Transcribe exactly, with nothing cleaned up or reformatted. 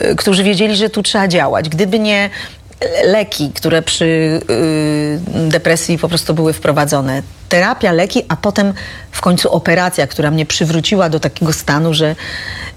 którzy wiedzieli, że tu trzeba działać. Gdyby nie leki, które przy y, depresji po prostu były wprowadzone, terapia, leki, a potem w końcu operacja, która mnie przywróciła do takiego stanu, że